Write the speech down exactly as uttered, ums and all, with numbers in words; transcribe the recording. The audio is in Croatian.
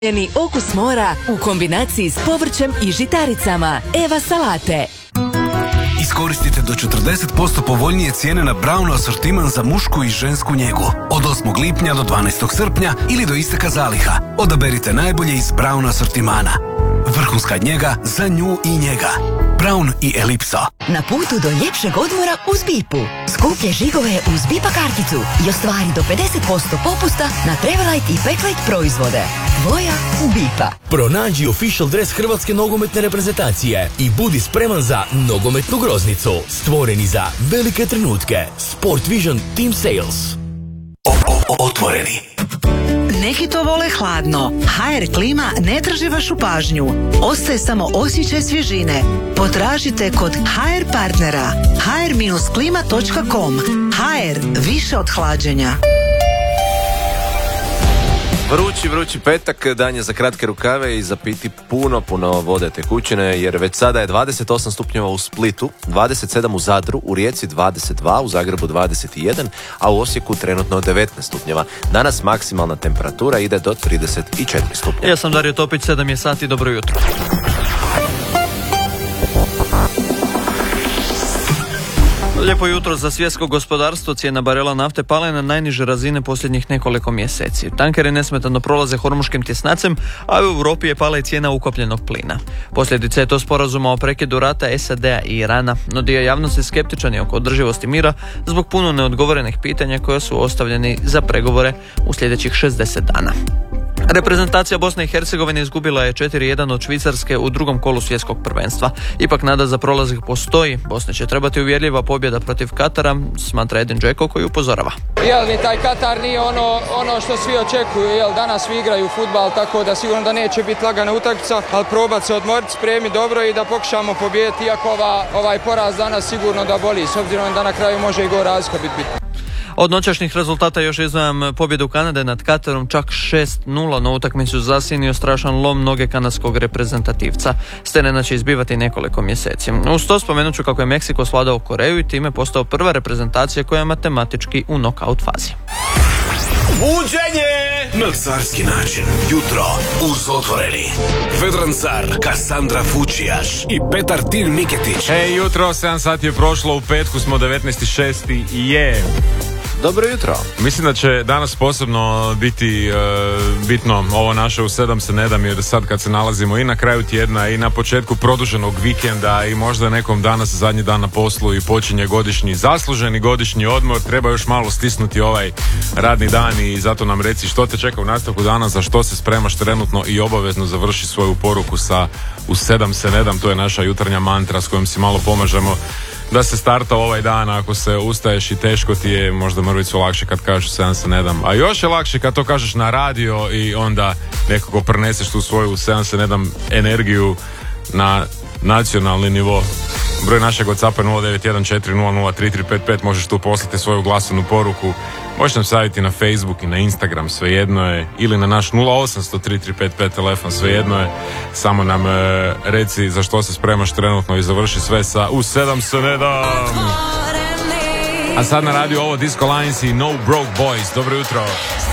Okus mora u kombinaciji s povrćem i žitaricama. Eva salate. Iskoristite do četrdeset posto povoljnije cijene na Braun asortiman za mušku i žensku njegu. Od osmog lipnja do dvanaestog srpnja ili do isteka zaliha. Odaberite najbolje iz Braun asortimana. Vrhunska njega za nju i njega. Braun i Elipso. Na putu do ljepšeg odmora uz Bipu. Skuplje žigove uz Bipa karticu i ostvari do pedeset posto popusta na Travelite i Packlite proizvode. Tvoja u Bipa. Pronađi official dres hrvatske nogometne reprezentacije i budi spreman za nogometnu groznicu. Stvoreni za velike trenutke. Sport Vision Team Sales. O, o, otvoreni. Neki to vole hladno. ha er klima ne traži vašu pažnju. Ostaje samo osjećaj svježine. Potražite kod ha er partnera. ha er klima točka com. ha er, više od hlađenja. Vrući, vrući petak, dan je za kratke rukave i za piti puno, puno vode tekućine, jer već sada je dvadeset osam stupnjeva u Splitu, dvadeset sedam u Zadru, u Rijeci dvadeset dva, u Zagrebu dvadeset jedan, a u Osijeku trenutno devetnaest stupnjeva. Danas maksimalna temperatura ide do trideset četiri stupnjeva. Ja sam Dario Topić, sedam je sati, dobro jutro. Lijepo jutro za svjetsko gospodarstvo. Cijena barela nafte pala je na najniže razine posljednjih nekoliko mjeseci. Tankeri nesmetano prolaze hormuškim tjesnacem, a u Europi je pala i cijena ukapljenog plina. Posljedica je to sporazuma o prekidu rata es a de a i Irana, no dio javnosti skeptičan je oko održivosti mira zbog puno neodgovorenih pitanja koja su ostavljeni za pregovore u sljedećih šezdeset dana. Reprezentacija Bosne i Hercegovine izgubila je četiri jedan od Švicarske u drugom kolu svjetskog prvenstva. Ipak nada za prolazak postoji. Bosni će trebati uvjerljiva pobjeda protiv Katara, smatra Edin Džeko koji upozorava. Jel, ni taj Katar nije ono, ono što svi očekuju, jel, danas svi igraju fudbal, tako da sigurno da neće biti lagana utakmica, ali probat se odmoriti, spremiti dobro i da pokušamo pobijediti, iako ova, ovaj poraz danas sigurno da boli, s obzirom da na kraju može i go razlika biti bitna. Od noćašnjih rezultata još izdvajam pobjedu Kanade nad Katarom, čak šest nula, no utakmicu zasjenio strašan lom noge kanadskog reprezentativca. S terena će izbivati nekoliko mjeseci. Uz to spomenut ću kako je Meksiko svladao Koreju i time postao prva reprezentacija koja je matematički u knockout fazi. Buđenje na carski način. Jutro uz Otvoreni. Vedran Car, Kasandra Fučijaš i Petar Tin Miketić. Ej, jutro, sedam sati je prošlo, u petku smo devetnaesti šesti i je... Dobro jutro. Mislim da će danas posebno biti e, bitno ovo naše u sedam se ne dam, jer sad kad se nalazimo i na kraju tjedna i na početku produženog vikenda i možda nekom danas zadnji dan na poslu i počinje godišnji, zasluženi godišnji odmor, treba još malo stisnuti ovaj radni dan i zato nam reci što te čeka u nastavku dana, za što se spremaš trenutno i obavezno završi svoju poruku sa u sedam se ne dam. To je naša jutarnja mantra s kojom si malo pomažemo da se starta ovaj dan. Ako se ustaješ i teško ti je, možda mrvicu lakše kad kažeš sedam se ne dam, a još je lakše kad to kažeš na radio i onda nekako preneseš tu svoju sedam se ne dam energiju na nacionalni nivo. Broj našeg WhatsAppa nula devet jedan četiri nula nula tri tri pet pet, možeš tu poslati svoju glasovnu poruku. Možeš nam savjeti na Facebook i na Instagram, svejedno je, ili na naš nula osam sto tri tri pet pet telefon, svejedno je. Samo nam e, reci za što se spremaš trenutno i završi sve sa u sedam se ne dam. A sad na radiju ovo Disco Lines i No Broke Boys. Dobro jutro.